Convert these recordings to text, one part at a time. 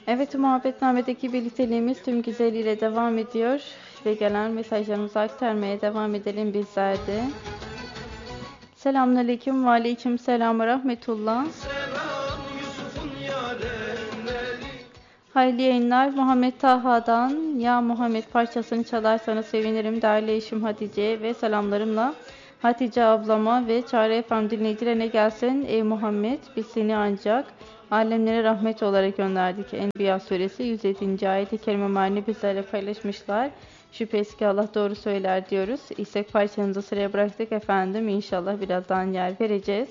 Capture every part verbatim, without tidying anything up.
Evet, muhabbetnamedeki birlikteliğimiz tüm güzelliğiyle devam ediyor ve gelen mesajlarımızı aktarmaya devam edelim bizler de. Selamünaleyküm ve aleyküm selam ve rahmetullah. Selam Yusuf'un yarenleri. Hayırlı yayınlar. Muhammed Taha'dan Ya Muhammed parçasını çalarsanız sevinirim değerli eşim Hatice ve selamlarımla Hatice ablama ve Çare Efem dinleyicilerine gelsin. Ey Muhammed, biz seni ancak alemlere rahmet olarak gönderdik. Enbiya suresi yüz yedinci ayet-i kerime mealini bizlerle paylaşmışlar. Şüphesiz ki Allah doğru söyler diyoruz. İstek parçamızı sıraya bıraktık efendim. İnşallah birazdan yer vereceğiz.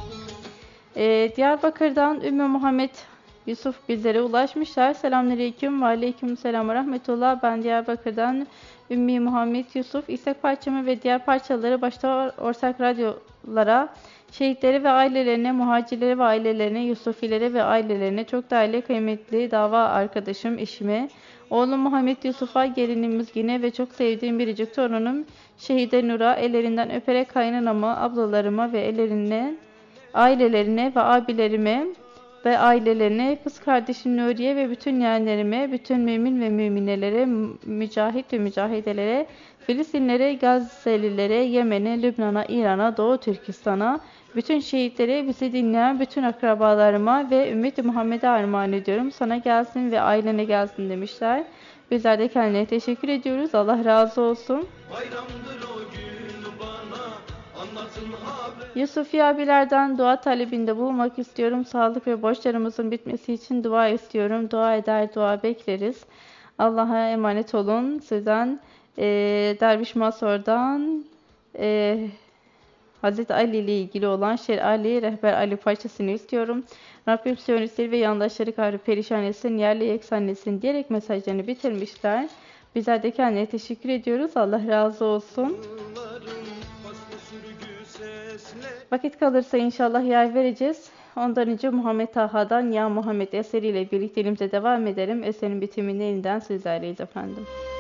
Ee, Diyarbakır'dan Ümmü Muhammed Yusuf bizlere ulaşmışlar. Selamünaleyküm ve aleyküm selam ve rahmetullah. Ben Diyarbakır'dan Ümmü Muhammed Yusuf. İstek parçamı ve diğer parçaları başta ortak radyolara, şehitleri ve ailelerine, muhacirleri ve ailelerine, Yusufilere ve ailelerine, çok değerli kıymetli dava arkadaşım, eşime, oğlum Muhammed Yusuf'a, gelinim Müzgine ve çok sevdiğim biricik torunum Şehide Nur'a, ellerinden öperek kaynanama, ablalarıma ve ellerinden ailelerine ve abilerime ve ailelerine, kız kardeşim Nuriye ve bütün yeğenlerime, bütün mümin ve müminelere, mücahit ve mücahidelere, Filistinlere, Gazze'lilere, Yemen'e, Lübnan'a, İran'a, Doğu Türkistan'a, bütün şehitlere, bizi dinleyen bütün akrabalarıma ve ümmeti Muhammed'e armağan ediyorum. Sana gelsin ve ailene gelsin demişler. Bizler de kendilerine teşekkür ediyoruz. Allah razı olsun. Bayramdır o gün bana anlatın haber. Yusufi abilerden dua talebinde bulunmak istiyorum. Sağlık ve borçlarımızın bitmesi için dua istiyorum. Dua eder, dua bekleriz. Allah'a emanet olun. Sizden e, Derviş Masor'dan e, Hazreti Ali ile ilgili olan Şer Ali, Rehber Ali parçasını istiyorum. Rabbim Siyonistleri ve yandaşları kahrı perişan etsin, yerli yeksan etsin diyerek mesajlarını bitirmişler. Bizler de kendine teşekkür ediyoruz. Allah razı olsun. Vakit kalırsa inşallah yer vereceğiz. Ondan önce Muhammed Taha'dan Ya Muhammed eseriyle birlikte elimize devam edelim. Eserin bitiminde yeniden sizlerleyiz efendim.